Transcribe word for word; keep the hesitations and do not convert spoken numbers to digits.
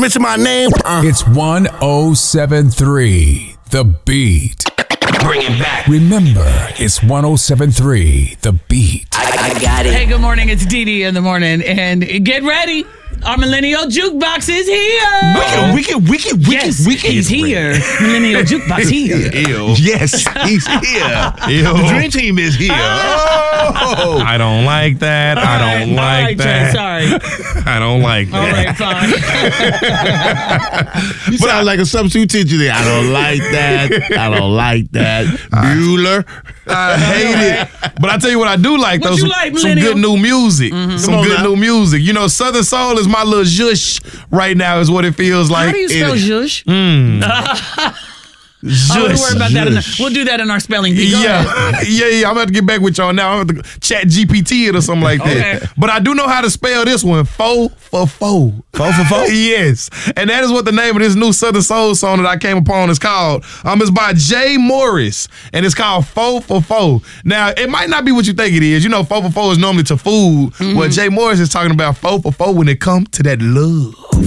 mention my name. Uh. It's one oh seven three, The Beat. Bring it back. Remember, it's one oh seven three, The Beat. I, I got it. Hey, good morning. It's Dee Dee in the morning. And get ready. Our Millennial Jukebox is here. Wicked, wicked, wicked, wicked, Yes, wicked. he's here. Millennial Jukebox here. Ew. Yes, he's here. Ew. The Dream Team is here. Oh. I don't like that. I don't All like right, that. Trey, sorry. I don't like All that. right, fine. You sound like a substitute teacher there. I don't like that. I don't like that. Bueller. I hate it. But I tell you what I do like, What though. you Some, like, some Millennial? good new music. Mm-hmm. Some Come on good now. new music. You know, Southern Soul is my little zhush right now, is what it feels like. How do you spell It- zhush? Oh, Zhush. don't worry about that. In the, we'll do that in our spelling bee. Go ahead. Yeah, yeah, yeah. I'm about to get back with y'all now. I'm about to chat G P T it or something like that. Okay. But I do know how to spell this one. Fo for fo. Fo for fo? Yes. And that is what the name of this new Southern Soul song that I came upon is called. Um, it's by Jay Morris, and it's called Fo for Fo. Now, it might not be what you think it is. You know, Fo for Fo is normally to food. Mm-hmm. Well, Jay Morris is talking about Fo for Fo when it comes to that love.